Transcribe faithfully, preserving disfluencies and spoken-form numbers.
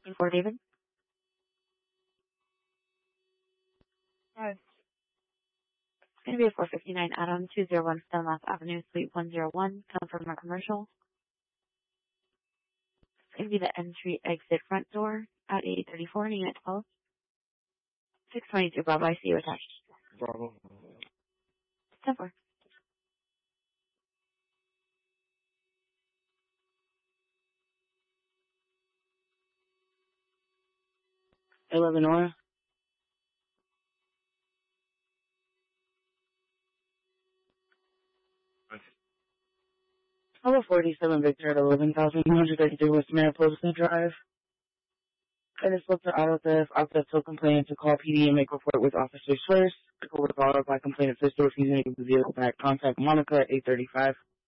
looking for, David? Hi. It's going to be a four fifty-nine Adam, two oh one Stonelass Avenue, Suite one oh one. Come from our commercial. It's going to be the entry exit front door at eight thirty-four, unit twelve. six twenty-two Bravo, I see you attached. Bravo. ten four. eleven Nora. Hello, forty-seven Victor at eleven thousand one hundred thirty-three West Mariposa Drive. I just looked at auto theft. Auto theft took complaint to call P D and make report with officers first. Report with auto by complainant sister refusing to give the vehicle back. Contact Monica at eight thirty-five.